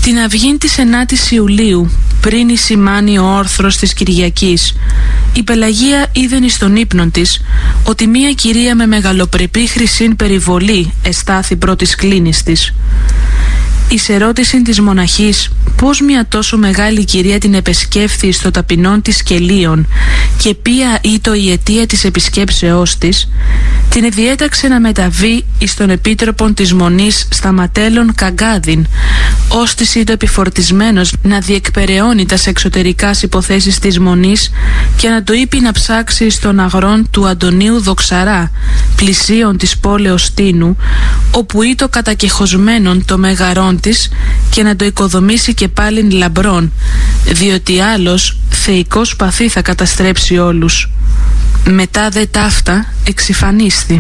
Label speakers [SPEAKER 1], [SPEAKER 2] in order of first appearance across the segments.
[SPEAKER 1] Την αυγήν της 9ης Ιουλίου, πριν εισημάνει ο όρθρος της Κυριακής, η Πελαγία είδεν εις τον ύπνον της ότι μία κυρία με μεγαλοπρεπή χρυσήν περιβολή εστάθη πρώτης κλίνης της. Εις ερώτησιν της μοναχής πως μια τόσο μεγάλη κυρία την επεσκέφθη στο ταπεινόν της Κελίων και ποια ήτο η αιτία της επισκέψεώς της, την διέταξε να μεταβεί εις τον επίτροπον της Μονής Σταματέλων Καγκάδιν, ώστις ήτο επιφορτισμένος να διεκπεραιώνει τας εξωτερικάς υποθέσεις της Μονής και να το είπε να ψάξει στον αγρόν του Αντωνίου Δοξαρά, πλησίον της πόλεως Τίνου, όπου ήτο κατακεχωσμένον το μεγαρόν της, και να το οικοδομήσει και πάλιν λαμπρόν, διότι άλλος θεϊκός παθή θα καταστρέψει όλους. Μετά δε ταύτα εξυφανίστη.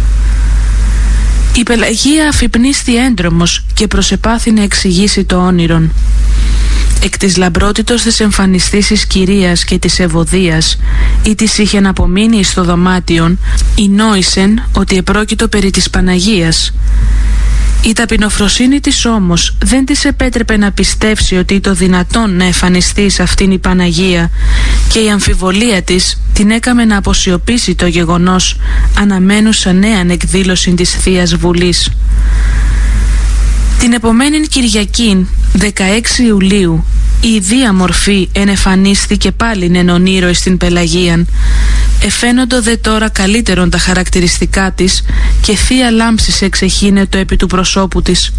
[SPEAKER 1] Η Πελαγία αφυπνίστη έντρομος και προσεπάθη να εξηγήσει το όνειρον. Εκ της λαμπρότητος της εμφανιστήσης κυρίας και της ευωδίας, ή της είχεν απομείνει στο δωμάτιον, ενόησεν ότι επρόκειτο περί της Παναγίας. Η ταπεινοφροσύνη της όμως δεν της επέτρεπε να πιστέψει ότι το δυνατόν να εμφανιστεί σε αυτήν η Παναγία, και η αμφιβολία της την έκαμε να αποσιωπήσει το γεγονός, αναμένουσα νέαν εκδήλωση της Θείας Βουλής. Την επομένην Κυριακήν, 16 Ιουλίου, η ιδία μορφή ενεφανίστηκε πάλιν εν ονείρο στην Πελαγίαν. Εφαίνοντο δε τώρα καλύτερον τα χαρακτηριστικά της και θεία λάμψης εξεχύνετο επί του προσώπου της.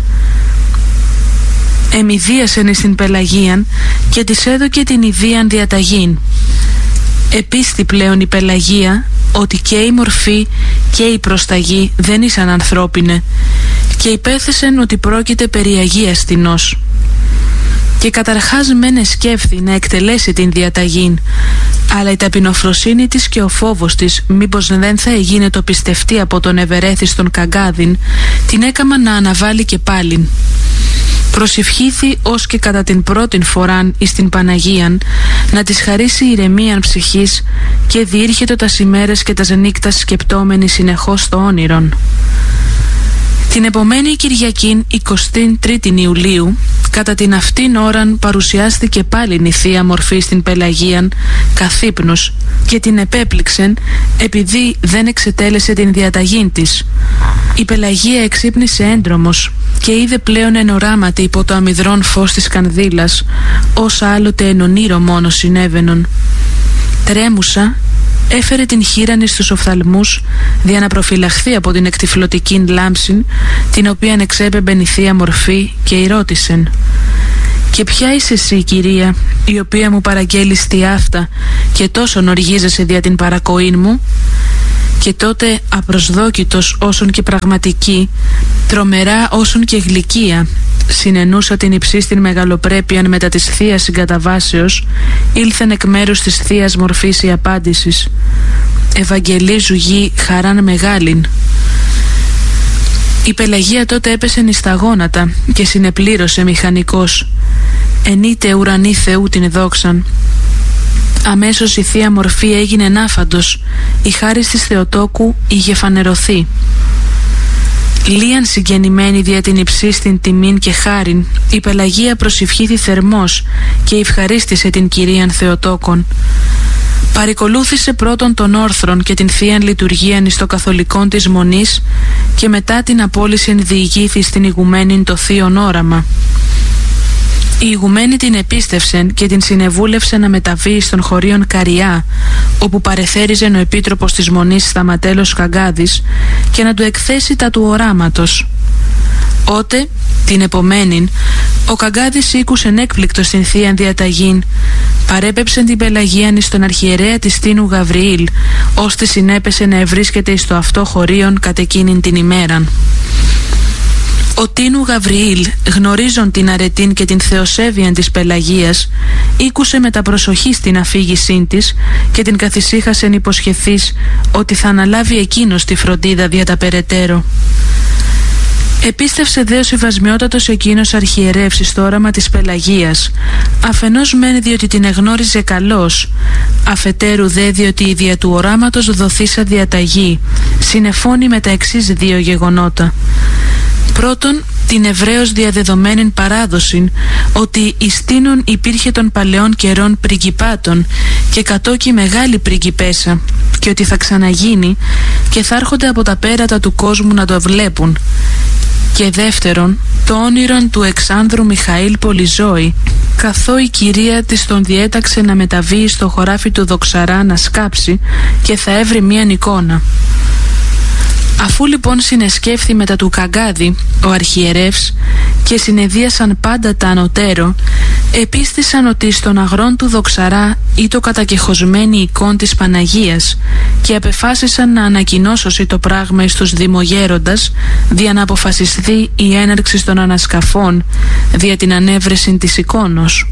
[SPEAKER 1] Εμιδίασεν στην Πελαγίαν και της έδωκε την ιδίαν διαταγήν. Επίστη πλέον η Πελαγία ότι και η μορφή και η προσταγή δεν ήσαν ανθρώπινε, και υπέθεσεν ότι πρόκειται περί Αγίας Τινός. Και καταρχάς μεν σκέφθη να εκτελέσει την διαταγήν, αλλά η ταπεινοφροσύνη της και ο φόβος της μήπως δεν θα εγίνε το πιστευτή από τον ευερέθιστον Καγκάδιν, την έκαμα να αναβάλει και πάλιν. Προσευχήθη ως και κατά την πρώτην φοράν εις την Παναγίαν να της χαρίσει ηρεμίαν ψυχής, και διήρχετο τας ημέρες και τας νύκτας σκεπτόμενη συνεχώς το όνειρον. Την επομένη Κυριακήν 23η Ιουλίου, κατά την αυτήν ώραν παρουσιάστηκε πάλιν η Θεία Μορφή στην Πελαγίαν καθύπνος, και την επέπληξεν επειδή δεν εξετέλεσε την διαταγήν της. Η Πελαγία εξύπνησε έντρομος και είδε πλέον εν οράματι υπό το αμυδρόν φως της κανδύλας όσα άλλοτε εν ονείρο μόνο συνέβαινον. Τρέμουσα έφερε την χείρανη στους οφθαλμούς δια να προφυλαχθεί από την εκτυφλωτικήν λάμψην, την οποίαν εξέπεμπεν η Θεία Μορφή, και ρώτησεν: «Και ποια είσαι εσύ, κυρία, η οποία μου παραγγέλεις τι αυτά και τόσο οργίζεσαι δια την παρακοήν μου?» Και τότε απροσδόκητος όσον και πραγματική, τρομερά όσον και γλυκία, συνενούσα την υψίστην μεγαλοπρέπειαν μετά της Θείας συγκαταβάσεως, ήλθεν εκ μέρους της Θείας Μορφής η απάντησης: «Ευαγγελίζου γη χαράν μεγάλην». Η Πελαγία τότε έπεσε εις τα γόνατα και συνεπλήρωσε μηχανικός: «Ενείτε ουρανή Θεού την δόξαν». Αμέσως η Θεία Μορφή έγινε νάφαντος, η χάρις της Θεοτόκου είχε φανερωθεί. Λίαν συγγενημένη δια την υψίστην τιμήν και χάριν, η Πελαγία προσευχήθη θερμός και ευχαρίστησε την Κυρίαν Θεοτόκον. Παρικολούθησε πρώτον τον όρθρον και την Θείαν Λειτουργίαν εις το καθολικόν της Μονής, και μετά την απόλυσιν διηγήθη στην ηγουμένην το θείον όραμα. Η ηγουμένη την επίστευσεν και την συνεβούλευσε να μεταβεί στον χωρίον Καριά, όπου παρεθέριζεν ο επίτροπος της Μονής Σταματέλος Καγκάδης, και να του εκθέσει τα του οράματος. Ότε, την επομένην, ο Καγκάδης ήκουσεν έκπληκτος στην Θείαν Διαταγήν, παρέπεψεν την Πελαγίαν εις τον αρχιερέα της Τίνου Γαβριήλ, ώστε συνέπεσε να ευρίσκεται εις το αυτό χωρίον κατ' εκείνην την ημέραν. Ο Τίνου Γαβριήλ, γνωρίζον την αρετήν και την θεοσέβειαν της Πελαγίας, ήκουσε με τα προσοχή στην αφήγησήν της και την καθησύχασεν υποσχεθείς ότι θα αναλάβει εκείνος τη φροντίδα δια τα περαιτέρω. Επίστευσε δε ο συμβασμιότατος εκείνος αρχιερεύς στο όραμα της Πελαγίας, αφενός μεν διότι την εγνώριζε καλώς, αφετέρου δε διότι η δια του οράματος δοθήσα διαταγή συνεφώνει με τα εξής δύο γεγονότα. Πρώτον, την ευρέως διαδεδομένην παράδοσιν ότι εις τίνον υπήρχε των παλαιών καιρών πριγκιπάτων και κατόκι μεγάλη πριγκιπέσα και ότι θα ξαναγίνει και θα έρχονται από τα πέρατα του κόσμου να το βλέπουν. Και δεύτερον, το όνειρον του Εξάνδρου Μιχαήλ Πολυζώη, καθώ η κυρία της τον διέταξε να μεταβεί στο χωράφι του Δοξαρά να σκάψει και θα έβρει μίαν εικόνα. Αφού λοιπόν συνεσκέφθη μετά του Καγκάδη ο αρχιερεύς και συνεδίασαν πάντα τα ανωτέρω, επίστησαν ότι στον αγρόν του Δοξαρά ήτο κατακεχωσμένη εικόν της Παναγίας και απεφάσισαν να ανακοινώσωσι το πράγμα εις τους δημογέροντας δια να αποφασιστεί η έναρξη των ανασκαφών δια την ανέβρεση της εικόνος.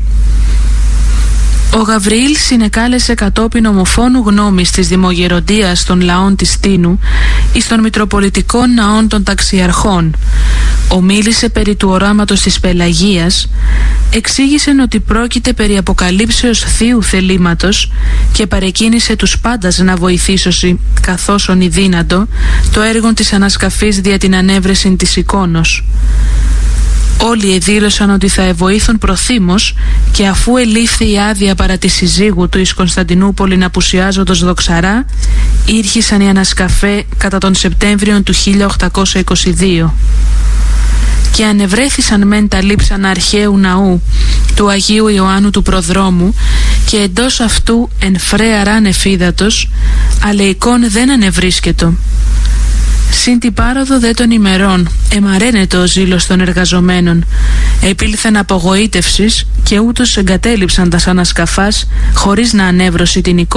[SPEAKER 1] Ο Γαβριήλ συνεκάλεσε κατόπιν ομοφώνου γνώμης της δημογεροντίας των λαών της Τίνου εις των μητροπολιτικών ναών των ταξιαρχών. Ομίλησε περί του οράματος της Πελαγίας, εξήγησε ότι πρόκειται περί αποκαλύψεως θείου θελήματος και παρεκκίνησε τους πάντας να βοηθήσωσι καθώς ον δύνατο το έργο της ανασκαφής δια την ανέβρεση της εικόνος. Όλοι εδήλωσαν ότι θα ευοήθουν προθύμως και αφού ελήφθη η άδεια παρά τη συζύγου του εις Κωνσταντινούπολην απουσιάζοντος Δοξαρά, ήρχισαν οι ανασκαφέ κατά τον Σεπτέμβριο του 1822. Και ανεβρέθησαν μεν τα λείψανα αρχαίου ναού του Αγίου Ιωάννου του Προδρόμου και εντός αυτού εν φρέαραν εφίδατος, αλλά εικόν δεν ανεβρίσκετο. Συν την πάροδο δε των ημερών εμαραίνεται ο ζήλος των εργαζομένων, επήλθεν απογοήτευσης και ούτως εγκατέλειψαν τα ανασκαφάς χωρίς να ανέβρωση την εικόνα.